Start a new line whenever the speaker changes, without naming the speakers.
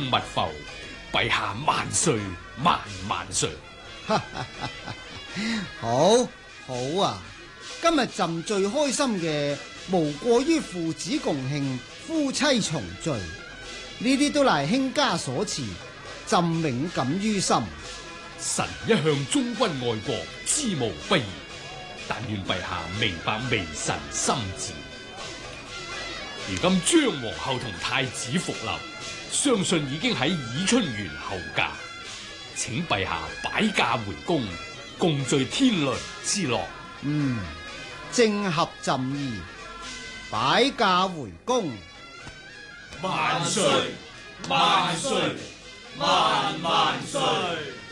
密埠，陛下萬歲萬萬歲！
好，好啊！今日朕最開心嘅，無過於父子共慶、夫妻重聚，呢啲都賴卿家所賜，朕永感於心。
臣一向忠君愛國，知無不義，但願陛下明白微臣心志。如今張皇后同太子復立，相信已經喺倚春園候駕，請陛下擺駕回宮，共聚天倫之樂。
正合朕意，擺駕回宮。
萬歲！萬歲！萬萬歲！